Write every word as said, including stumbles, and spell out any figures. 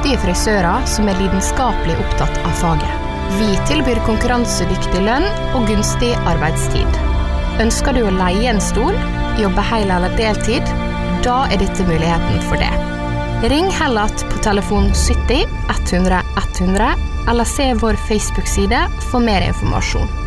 dyktige frisører som er lidenskapelig opptatt av faget. Vi tilbyr konkurransedyktig lønn og gunstig arbeidstid. Ønsker du å leie en stol, jobbe hel eller deltid? Da er dette muligheten for det. Ring heller på telefon sytti ett hundre ett hundre eller se vår Facebook-side for mer informasjon.